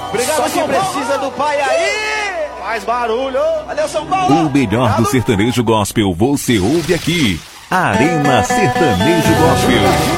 Obrigado quem precisa do pai aí. Faz barulho. Valeu, São Paulo. O melhor do sertanejo gospel você ouve aqui. Arena Sertanejo Gospel.